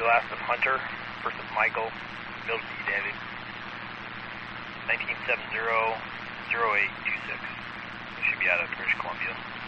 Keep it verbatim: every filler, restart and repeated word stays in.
last of Hunter, first of Michael, Bill D. David, nineteen seven zero zero eight two six. We should be out of British Columbia.